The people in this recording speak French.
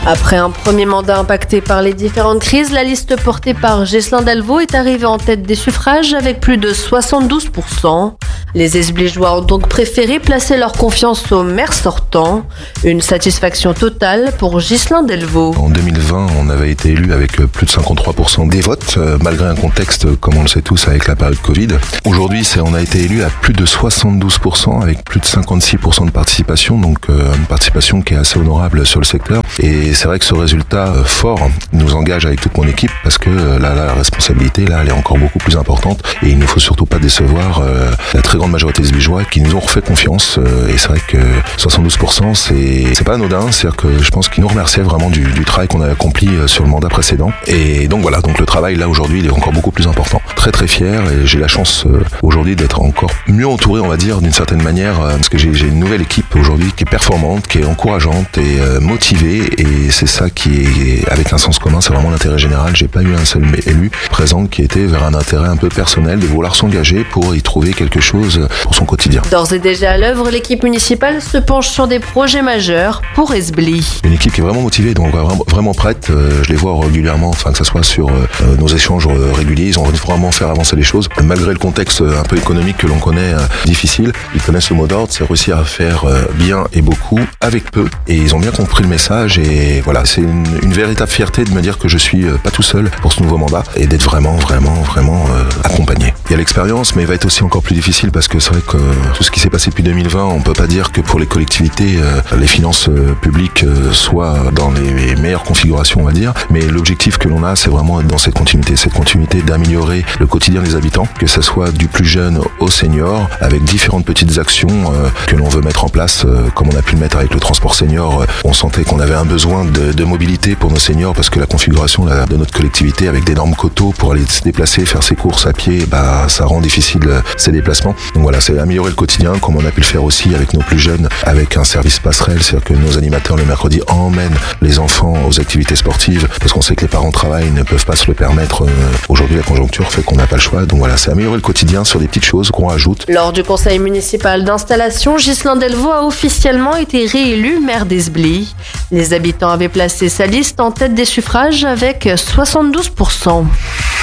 Après un premier mandat impacté par les différentes crises, la liste portée par Ghislain Delvaux est arrivée en tête des suffrages avec plus de 72%. Les Esbligeois ont donc préféré placer leur confiance au maire sortant. Une satisfaction totale pour Ghislain Delvaux. En 2020, on avait été élu avec plus de 53% des votes, malgré un contexte, comme on le sait tous, avec la période Covid. Aujourd'hui, on a été élu à plus de 72% avec plus de 56% de participation, donc une participation qui est assez honorable sur le secteur. Et c'est vrai que ce résultat fort nous engage avec toute mon équipe parce que la responsabilité, là, elle est encore beaucoup plus importante et il ne faut surtout pas décevoir la très grande majorité des Esbligeois qui nous ont refait confiance. Et c'est vrai que 72%, c'est pas anodin, c'est-à-dire que je pense qu'ils nous remerciaient vraiment du travail qu'on a accompli sur le mandat précédent. Et donc voilà, donc le travail là aujourd'hui, il est encore beaucoup plus important. Très très fier et j'ai la chance aujourd'hui d'être encore mieux entouré, on va dire, d'une certaine manière, parce que j'ai une nouvelle équipe aujourd'hui qui est performante, qui est encourageante et motivée, et c'est ça qui est avec un sens commun, c'est vraiment l'intérêt général. J'ai pas eu un seul élu présent qui était vers un intérêt un peu personnel, de vouloir s'engager pour y trouver quelque chose pour son quotidien. D'ores et déjà à l'œuvre, l'équipe municipale se penche sur des projets majeurs pour Esbly. Une équipe qui est vraiment motivée, donc vraiment prête. Je les vois régulièrement, enfin que ce soit sur nos échanges réguliers, ils ont vraiment fait avancer les choses. Malgré le contexte un peu économique que l'on connaît difficile, ils connaissent le mot d'ordre, c'est réussir à faire bien et beaucoup avec peu. Et ils ont bien compris le message et voilà, c'est une véritable fierté de me dire que je suis pas tout seul pour ce nouveau mandat et d'être vraiment accompagné. Il y a l'expérience, mais il va être aussi encore plus difficile parce que c'est vrai que tout ce qui s'est passé depuis 2020, on peut pas dire que pour les collectivités, les finances publiques soient dans les meilleures configurations, on va dire. Mais l'objectif que l'on a, c'est vraiment être dans cette continuité d'améliorer le quotidien des habitants, que ce soit du plus jeune au senior, avec différentes petites actions que l'on veut mettre en place, comme on a pu le mettre avec le transport senior. On sentait qu'on avait un besoin de mobilité pour nos seniors parce que la configuration de notre collectivité avec d'énormes coteaux pour aller se déplacer, faire ses courses à pied, ça rend difficile ces déplacements. Donc voilà, c'est améliorer le quotidien comme on a pu le faire aussi avec nos plus jeunes, avec un service passerelle, c'est-à-dire que nos animateurs le mercredi emmènent les enfants aux activités sportives parce qu'on sait que les parents travaillent, ne peuvent pas se le permettre. Aujourd'hui, la conjoncture fait qu'on n'a pas le choix. Donc voilà, c'est améliorer le quotidien sur des petites choses qu'on rajoute. Lors du conseil municipal d'installation, Ghislain Delvaux a officiellement été réélu maire d'Esbly. Les habitants avaient placé sa liste en tête des suffrages avec 72%.